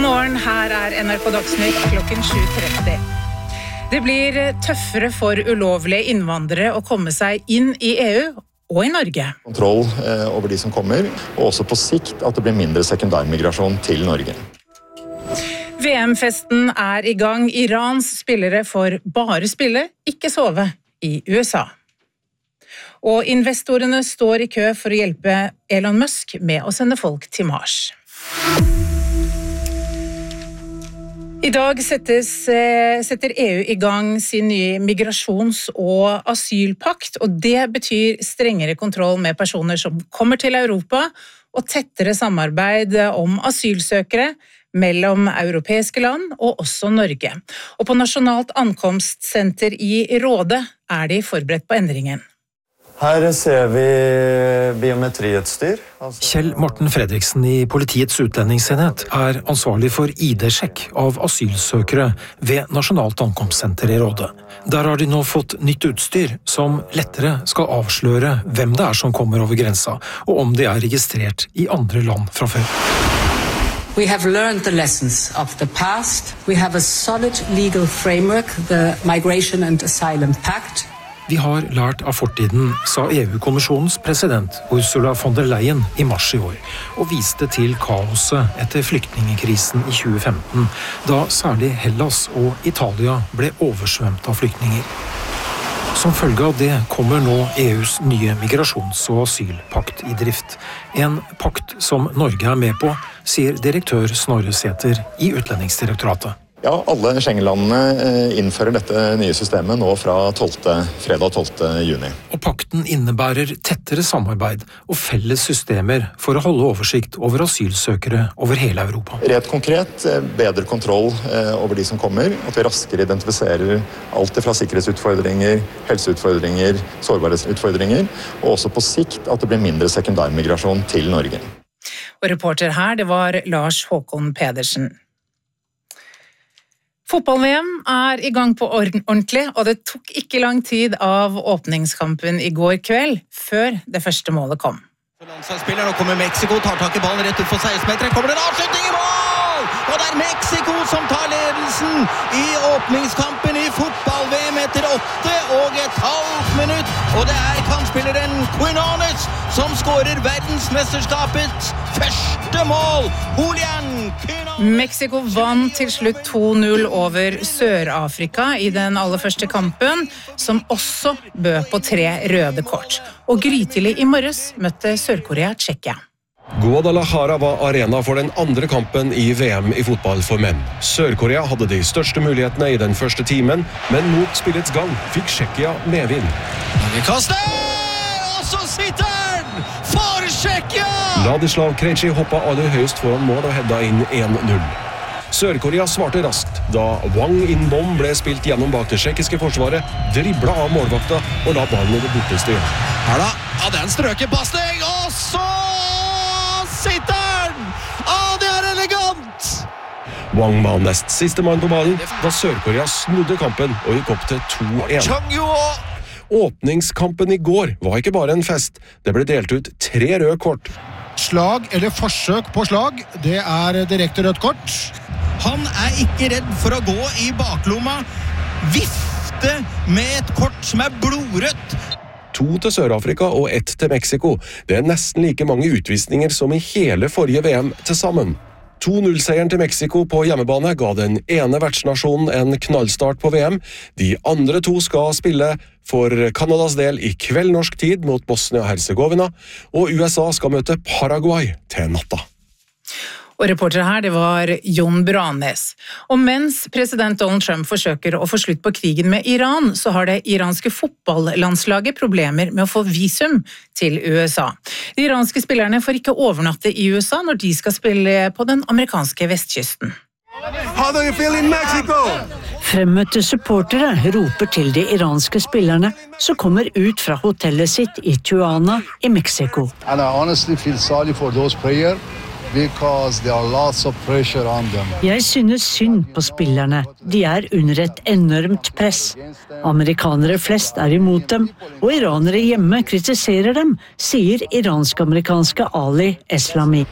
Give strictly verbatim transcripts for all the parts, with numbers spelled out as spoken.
God morgen, her er N R K Dagsnytt klokken sju tretti. Det blir tøffere for ulovlige innvandrere å komme seg inn i E U og i Norge. Kontroll eh, over de som kommer, og også på sikt at det blir mindre sekundærmigrasjon til Norge. V M-festen er i gang. Irans spillere får bare spille, ikke sove i U S A. Og investorene står i kø for å hjelpe Elon Musk med å sende folk til Mars. I dag settes, setter E U i gang sin nye migrasjons- og asylpakt, og det betyr strengere kontroll med personer som kommer til Europa, og tettere samarbeid om asylsøkere mellom europeiske land og også Norge. Og på Nasjonalt ankomstsenter i Råde er de forberedt på endringen. Her ser vi biometriutstyr. Kjell Morten Fredriksen i Politiets utlendingsenhet er ansvarlig for I D-sjekk av asylsøkere ved Nasjonalt ankomstsenter i Råde. Der har de nå fått nytt utstyr som lettere skal avsløre hvem det er som kommer over grensa, og om de er registrert i andre land fra før. We have learned the lessons of the past. We have a solid legal framework, the Migration and Asylum Pact. Vi har lært av fortiden, sa E U-kommisjonens president Ursula von der Leyen i mars i år, og viste til kaoset etter flyktningekrisen i tjue femten, da særlig Hellas og Italia ble oversvømt av flyktninger. Som følge av det kommer nå E U's nye migrasjons- og asylpakt i drift. En pakt som Norge er med på, sier direktør Snorre Sæther i Utlendingsdirektoratet. Ja, alle Schengen-landene innfører dette nye systemet nå fra tolvte fredag tolvte juni. Og pakten innebærer tettere samarbeid og felles systemer for å holde oversikt over asylsøkere over hele Europa. Rett konkret, bedre kontroll over de som kommer, at vi raskere identifiserer alt fra sikkerhetsutfordringer, helseutfordringer, sårbarhetsutfordringer, og også på sikt at det blir mindre sekundærmigrasjon til Norge. Og reporter her, det var Lars Håkon Pedersen. Fotball-V M er i gang på ordentlig, og det tok ikke lang tid av åpningskampen i går kveld, før det første målet kom. Landslagsspiller, nå kommer Mexico, tar tak i ballen rett ut for seksten meter, kommer det en avslutning i mål! Og det er Mexico som tar ledelsen i åpningskampen i fotball-V M etter åtte og et halvt minutt, og det er kantspilleren Quinones som skårer verdensmesterskapets første mål, Julian Quinones! Mexico vant til slutt to null over Sør-Afrika i den aller første kampen, som også bød på tre røde kort. Og grytidlig i morges møtte Sør-Korea Tsjekkia. Guadalajara var arena for den andre kampen i V M i fotball for menn. Sør-Korea hadde de største mulighetene i den første timen, men mot spillets gang fikk Tsjekkia medvind. Kaste! Og så sitter den! For Tsjekkia! Ladislav Krejci hoppa aller høyest foran mål og hedda inn én null. Sør-Korea svarte raskt da Wang In-bom ble spilt gjennom bak det tsjekkiske forsvaret, dribla av målvakta og la ballen i det borteste. Her da, ja, det er en strøkepasning, og så sitter den! Ja, det er elegant! Wang var nest siste mann på ballen da Sør-Korea snudde kampen og gikk opp til to én. Åpningskampen i går var ikke bare en fest. Det ble delt ut tre røde kort. Slag eller forsøk på slag, det er direkte rødt kort. Han er ikke redd for å gå i baklomma, vifte med et kort som er blodrødt. To til Sør-Afrika og ett til Mexico. Det er nesten like mange utvisninger som i hele forrige V M til sammen. to null-seieren til Mexico på hjemmebane ga den ene vertsnasjonen en knallstart på V M. De andre to skal spille for Kanadas del i kveld norsk tid mot Bosnia-Herzegovina, og U S A skal møte Paraguay til natta. Og reporter her, det var Jon Branes. Og mens president Donald Trump forsøker å få slutt på krigen med Iran, så har det iranske fotballandslaget problemer med å få visum til U S A. De iranske spillerne får ikke overnatte i U S A når de skal spille på den amerikanske vestkysten. How do you feel in Mexico? Fremmøtte supportere roper til de iranske spillerne som kommer ut fra hotellet sitt i Tijuana i Mexico. And I honestly feel sorry for those players. Because there are lots of pressure on them. Jeg synes synd på spillerne. De er under et enormt press. Amerikanere flest er imot dem, og iranere hjemme kritiserer dem, sier iransk-amerikanske Ali Eslami.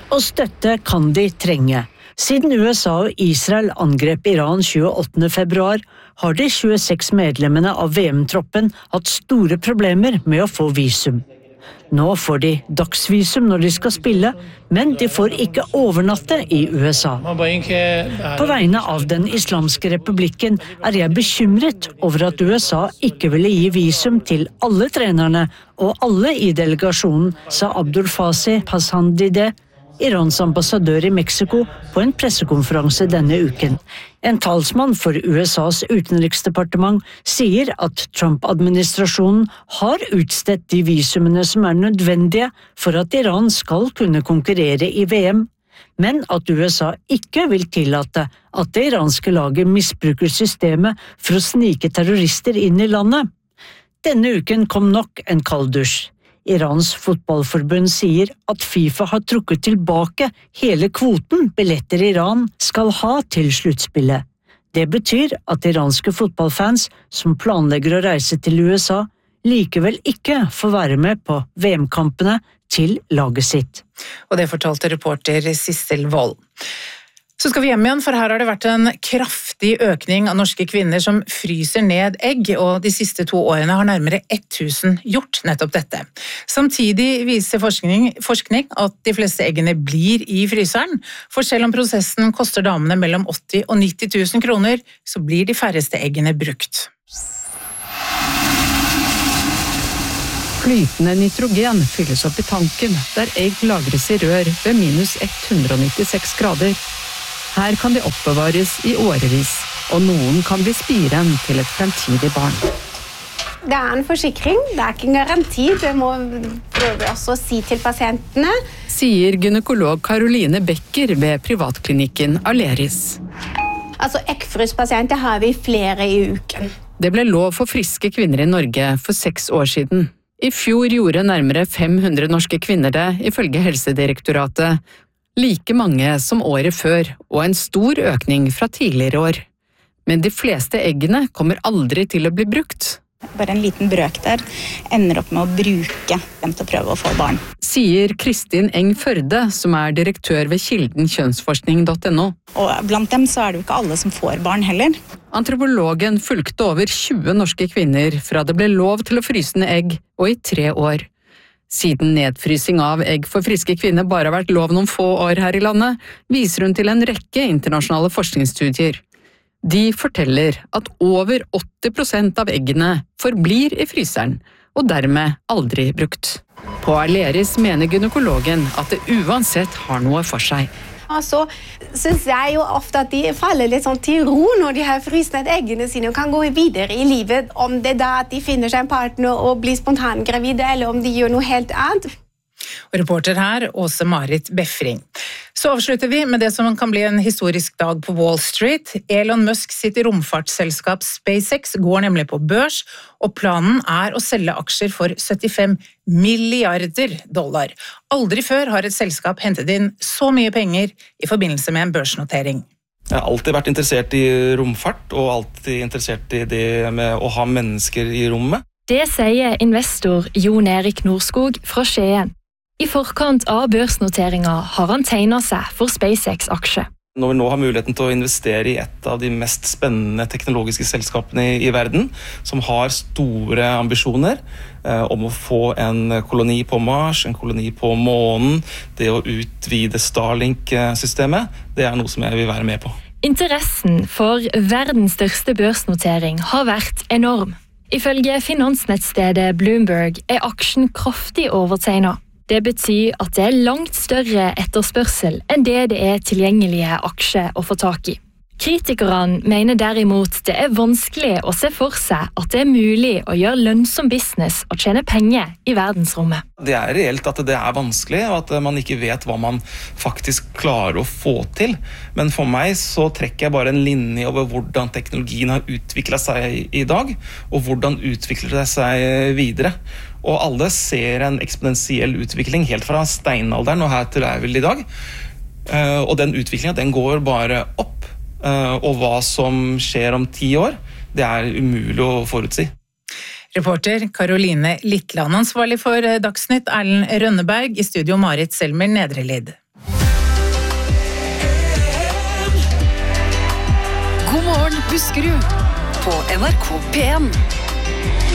Og støtte kan de trenge. Siden U S A og Israel angrep Iran tjueåttende februar, har de tjueseks medlemmene av V M-troppen hatt store problemer med å få visum. Nå får de dagsvisum når de skal spille, men de får ikke overnatte i U S A. På vegne av den islamske republikken er jeg bekymret over at U S A ikke ville gi visum til alle trenerne og alle i delegasjonen, sa Abdul Fasi Pashandide, Irans ambassadør i Mexico, på en pressekonferanse denne uken. En talsmann for U S A's utenriksdepartement sier at Trump-administrasjonen har utstedt de visumene som er nødvendige for at Iran skal kunne konkurrere i V M, men at U S A ikke vil tillate at det iranske laget misbruker systemet for å snike terrorister inn i landet. Denne uken kom nok en kalddusj. Irans fotballforbund sier at FIFA har trukket tilbake hele kvoten billetter Iran skal ha til sluttspillet. Det betyr at iranske fotballfans som planlegger å reise til U S A likevel ikke får være med på V M-kampene til laget sitt. Og det fortalte reporter Sissel Wold. Så skal vi hjem igjen, for her har det vært en kraftig økning av norske kvinner som fryser ned egg, og de siste to årene har nærmere tusen gjort nettopp dette. Samtidig viser forskning, forskning at de fleste eggene blir i fryseren, for selv om prosessen koster damene mellom åtti og nitti tusen kroner, så blir de færreste eggene brukt. Flytende nitrogen fylles opp i tanken, der egg lagres i rør ved minus hundre nittiseks grader. Her kan de oppbevares i årevis, og noen kan bli spiren til et fremtidig barn. Det er en forsikring, det er ikke en garanti, det må prøve også å si til pasientene. Sier gynekolog Caroline Becker ved privatklinikken Aleris. Altså eggfryspasienter har vi flere i uken. Det ble lov for friske kvinner i Norge for seks år siden. I fjor gjorde nærmere fem hundre norske kvinner det, ifølge Helsedirektoratet. Like mange som året før, og en stor økning fra tidligere år. Men de fleste eggene kommer aldri til å bli brukt. Bare en liten brøk der ender opp med å bruke dem til å prøve å få barn. Sier Kristin Eng Førde, som er direktør ved Kilden kjønnsforskning punktum no. Og blant dem så er det jo ikke alle som får barn heller. Antropologen fulgte over tjue norske kvinner fra det ble lov til å fryse ned egg, og i tre år. Siden nedfrysing av egg for friske kvinner bare har vært lov noen få år her i landet, viser hun til en rekke internasjonale forskningsstudier. De forteller at over åtti prosent av eggene forblir i fryseren, og dermed aldri brukt. På Aleris mener gynekologen at det uansett har noe for seg. Og så synes jeg jo ofte at de faller litt sånn til ro når de har fryst ned eggene sine og kan gå videre i livet, om det da at de finner seg en partner og blir spontangravide, eller om de gjør noe helt annet. Og reporter her, Åse Marit Befring. Så avslutter vi med det som kan bli en historisk dag på Wall Street. Elon Musk sitt romfartsselskap SpaceX går nemlig på børs, og planen er å selge aksjer for syttifem milliarder dollar. Aldri før har et selskap hentet inn så mye penger i forbindelse med en børsnotering. Jeg har alltid vært interessert i romfart, og alltid interessert i det med å ha mennesker i rommet. Det sier investor Jon Erik Nordskog fra Skien. I forkant av børsnoteringa har han tegnet seg for SpaceX-aksje. Når vi nå har muligheten til å investere i et av de mest spennende teknologiske selskapene i, i verden, som har store ambisjoner eh, om å få en koloni på Mars, en koloni på månen, det å utvide Starlink-systemet, det er noe som jeg vil være med på. Interessen for verdens største børsnotering har vært enorm. Ifølge finansnettstedet Bloomberg er aksjen kraftig overtegnet. Det betyr at det er langt større etterspørsel enn det det er tilgjengelige aksjer å få tak i. Kritikerne mener derimot det er vanskelig å se for seg at det er mulig å gjøre lønnsom business og tjene penger i verdensrommet. Det er reelt at det er vanskelig, og at man ikke vet hva man faktisk klarer å få til. Men for meg så trekker jeg bare en linje over hvordan teknologien har utviklet seg i dag, og hvordan utvikler det seg videre. Og alle ser en eksponentiell utvikling helt fra steinalderen og her til er vel i dag. Og den utviklingen den går bare opp. Og hva som skjer om ti år, det er umulig å forutsi. Reporter Caroline Littland, ansvarlig for Dagsnytt Erlend Rønneberg, i studio Marit Selmer Nedrelid. God morgen, Buskerud på N R K P en.